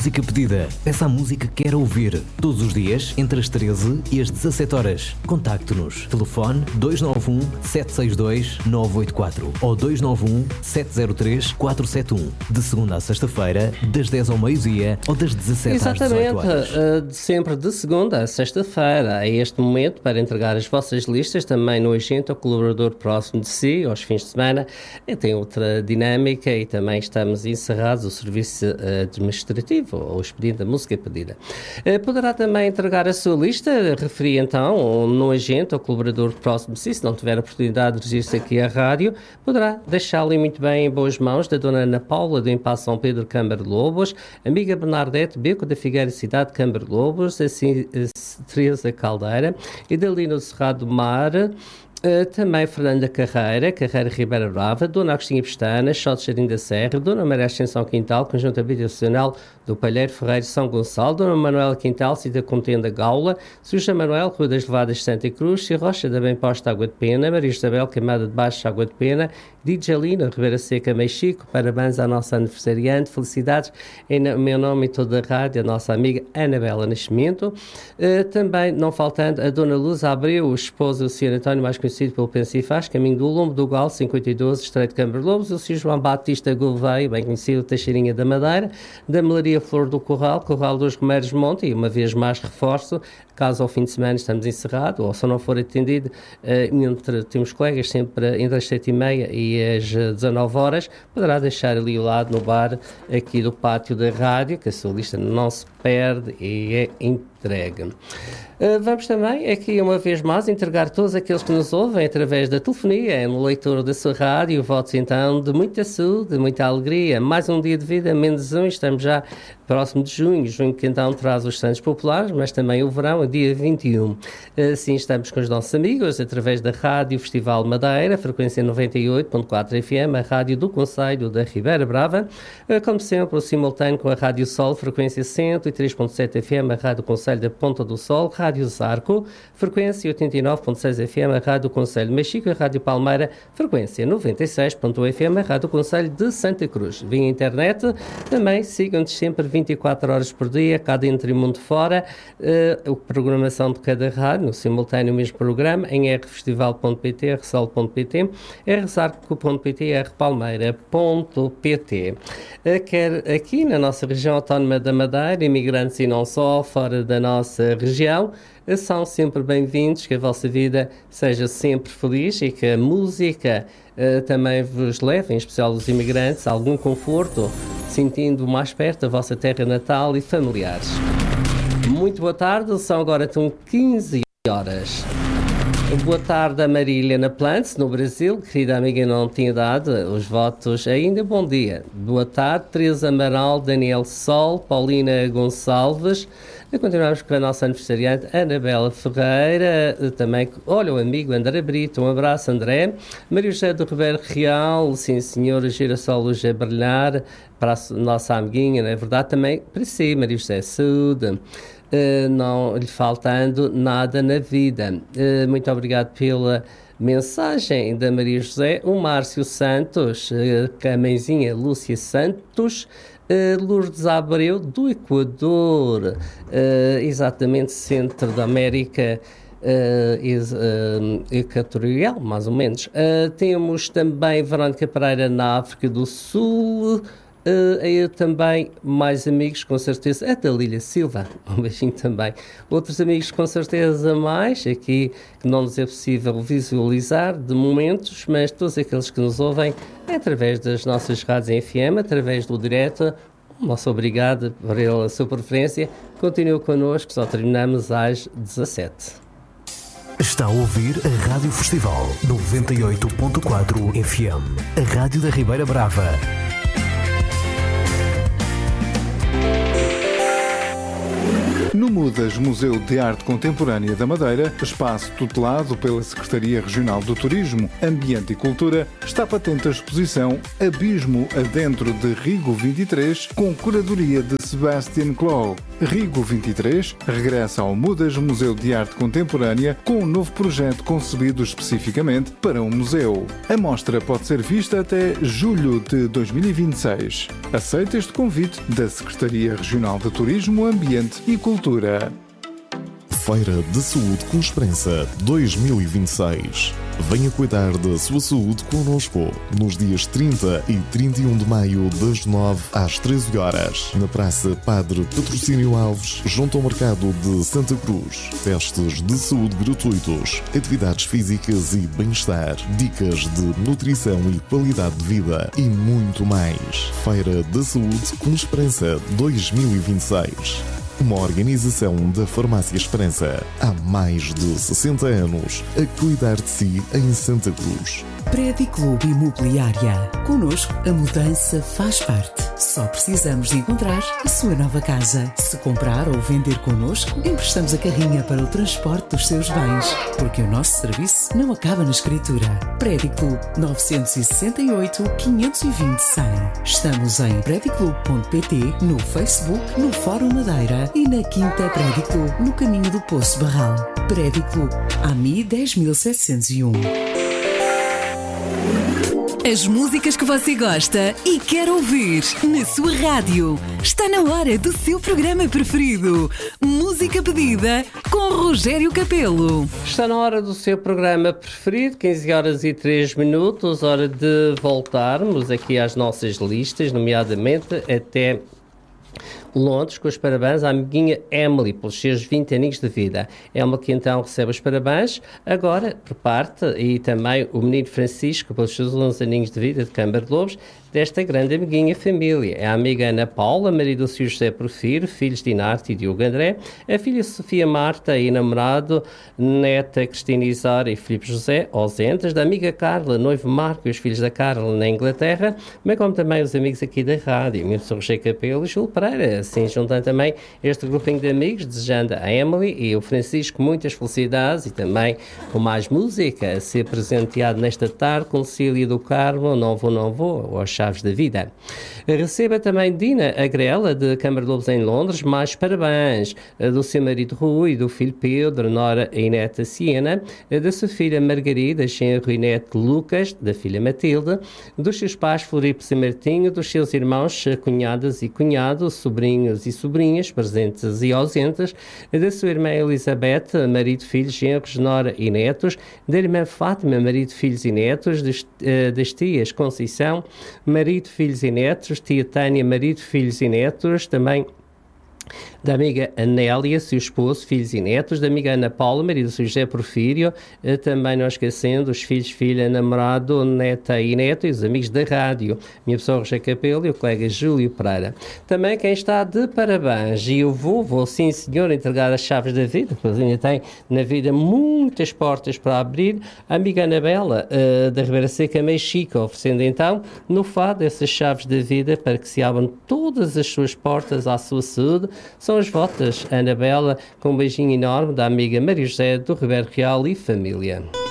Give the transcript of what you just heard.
música pedida. Peça a música que quer ouvir. Todos os dias, entre as 13 e as 17 horas. Contacte-nos. Telefone 291 762 984 ou 291 703 471. De segunda a sexta-feira, das 10 ao meio-dia ou das 17 às 18 horas. Exatamente. Sempre de segunda a sexta-feira. É este momento para entregar as vossas listas também no agente ou colaborador próximo de si, aos fins de semana. Tem outra dinâmica e também estamos encerrados o serviço administrativo ou expediente da música pedida. Poderá também entregar a sua lista, referi então no agente ou colaborador próximo de si, se não tiver a oportunidade de dirigir-se aqui à rádio, poderá deixá-lo muito bem em boas mãos da dona Ana Paula do Impasse São Pedro Câmara de Lobos, amiga Bernardete Beco da Figueira Cidade Câmara de Lobos, a Teresa Caldeira e da Lina do Cerrado do Mar. Também Fernanda Carreira Ribeira Brava, Dona Agostinha Pestana, Só de Jardim da Serra, Dona Maria Ascensão Quintal, Conjunto Habitacional do Palheiro Ferreiro São Gonçalo, Dona Manuela Quintal, Cida Contenda Gaula, Suja Manuel, Rua das Levadas Santa Cruz, Rocha da Bem Posta Água de Pena, Maria Isabel Queimada de Baixo Água de Pena, Djalina Ribeira Seca Mexico, parabéns à nossa aniversariante, felicidades em meu nome e toda a rádio, a nossa amiga Anabela Nascimento, também não faltando a Dona Luz Abreu, esposa do Sr. António, mais conhecido pelo Penso e Faz, caminho do Lombo do Gal, 52, Estreito de Câmara de Lobos, o Sr. João Batista Gouveia, bem conhecido, Teixeirinha da Madeira, da Melaria Flor do Corral dos Romeiros Monte, e uma vez mais reforço, caso ao fim de semana estamos encerrados, ou se não for atendido, temos colegas sempre entre as 7h30 e as 19 horas, poderá deixar ali ao lado no bar aqui do pátio da rádio, que a sua lista não se perde e é entregue. Vamos também aqui uma vez mais entregar todos aqueles que nos ouvem através da telefonia, no leitor da sua rádio, votos então de muita saúde, muita alegria, mais um dia de vida, menos um, estamos já próximo de junho que então traz os Santos Populares, mas também o verão, dia 21. Assim estamos com os nossos amigos, através da Rádio Festival Madeira, frequência 98.4 FM, a Rádio do Concelho da Ribeira Brava, como sempre o simultâneo com a Rádio Sol, frequência 103.7 FM, a Rádio Concelho da Ponta do Sol, Rádio Zarco, frequência 89.6 FM, a Rádio Concelho de Mexico, a Rádio Palmeira, frequência 96.1 FM, a Rádio Concelho de Santa Cruz. Via internet, também sigam-nos sempre 24 horas por dia, cá dentro e mundo fora, a programação de cada rádio, no simultâneo o mesmo programa, em rfestival.pt, rsol.pt, rzarco.pt, rpalmeira.pt. Quer aqui na nossa região autónoma da Madeira, imigrantes e não só, fora da nossa região, são sempre bem-vindos, que a vossa vida seja sempre feliz e que a música também vos leve, em especial os imigrantes, a algum conforto, sentindo mais perto da vossa terra natal e familiares. Muito boa tarde, são agora 15 horas. Boa tarde a Maria Helena Plantz, no Brasil, querida amiga, não tinha dado os votos ainda, bom dia. Boa tarde, Teresa Amaral, Daniel Sol, Paulina Gonçalves. Continuamos com a nossa aniversariante Anabela Ferreira, também, olha, o amigo André Brito, um abraço André, Maria José do Ribeiro Real, sim senhora, Girassol Luz a brilhar, para a nossa amiguinha, não é verdade, também para si, Maria José, saúde. Não lhe faltando nada na vida. Muito obrigado pela mensagem da Maria José. O Márcio Santos, a mãezinha Lúcia Santos, Lourdes Abreu do Equador, exatamente centro da América equatorial, mais ou menos. Temos também Verónica Pereira na África do Sul. Também mais amigos, com certeza, a Dalília Silva, um beijinho também. Outros amigos, com certeza, mais, aqui que não nos é possível visualizar de momentos, mas todos aqueles que nos ouvem através das nossas rádios em FM, através do direto, nosso obrigado pela sua preferência. Continue connosco, só terminamos às 17. Está a ouvir a Rádio Festival 98.4 FM, a Rádio da Ribeira Brava. No MUDAS, Museu de Arte Contemporânea da Madeira, espaço tutelado pela Secretaria Regional do Turismo, Ambiente e Cultura, está patente a exposição Abismo Adentro de Rigo 23, com curadoria de Sebastian Clough. Rigo 23 regressa ao Mudas Museu de Arte Contemporânea com um novo projeto concebido especificamente para um museu. A mostra pode ser vista até julho de 2026. Aceita este convite da Secretaria Regional de Turismo, Ambiente e Cultura. Feira de Saúde com Esperança 2026. Venha cuidar da sua saúde connosco nos dias 30 e 31 de maio, das 9 às 13 horas, na Praça Padre Patrocínio Alves, junto ao Mercado de Santa Cruz. Testes de saúde gratuitos, atividades físicas e bem-estar, dicas de nutrição e qualidade de vida e muito mais. Feira da Saúde com Esperança 2026. Uma organização da Farmácia Esperança. Há mais de 60 anos a cuidar de si em Santa Cruz. Prédio Clube Imobiliária. Connosco, a mudança faz parte. Só precisamos de encontrar a sua nova casa. Se comprar ou vender connosco, emprestamos a carrinha para o transporte dos seus bens. Porque o nosso serviço não acaba na escritura. Prédio Clube 968 520 100. Estamos em prediclube.pt, no Facebook, no Fórum Madeira e na Quinta Prédio Clube, no caminho do Poço Barral. Prédio Clube, AMI 10701. As músicas que você gosta e quer ouvir na sua rádio. Está na hora do seu programa preferido. Música pedida com Rogério Capelo. Está na hora do seu programa preferido, 15 horas e 3 minutos, hora de voltarmos aqui às nossas listas, nomeadamente até Londres, com os parabéns à amiguinha Emily pelos seus 20 aninhos de vida. Emily que então recebe os parabéns, agora por parte, e também o menino Francisco pelos seus 11 aninhos de vida de Câmara de Lobos, desta grande amiguinha família. É a amiga Ana Paula, marido do Sr. José Porfiro, filhos de Inarte e Diogo André, a filha Sofia Marta e namorado, neta Cristina Isara e Filipe José, ausentes, da amiga Carla, noivo Marco e os filhos da Carla na Inglaterra, bem como também os amigos aqui da rádio, meu Sr. Rogério Capelo e Júlio Pereira, assim juntando também este grupinho de amigos, desejando a Emily e o Francisco muitas felicidades e também com mais música a ser presenteado nesta tarde com Cília do Carmo, Não Vou, ou As Chaves da Vida. Receba também Dina Agrela, de Câmara de Lobos em Londres, mais parabéns do seu marido Rui, do filho Pedro, Nora e neta Siena, da sua filha Margarida, genro e neto Lucas, da filha Matilde, dos seus pais Floripes e Martinho, dos seus irmãos, cunhadas e cunhados, sobrinhos e sobrinhas, presentes e ausentes, da sua irmã Elizabeth, marido, filhos, genros, nora e netos, da irmã Fátima, marido, filhos e netos, das tias Conceição, marido, filhos e netos, tia Tânia, marido, filhos e netos, também da amiga Anélia, seu esposo, filhos e netos, da amiga Ana Paula, marido do Sr. José Porfírio, também não esquecendo os filhos, filha, namorado, neta e neto, e os amigos da rádio, minha pessoa Rogério Capelo e o colega Júlio Pereira. Também quem está de parabéns, e eu vou sim senhor, entregar as chaves da vida, pois ainda tem na vida muitas portas para abrir, a amiga Anabela, da Ribeira Seca, Mexica, oferecendo então no fado essas chaves da vida para que se abram todas as suas portas à sua saúde. São as votas, Anabela, com um beijinho enorme da amiga Maria José do Ribeiro Real e família.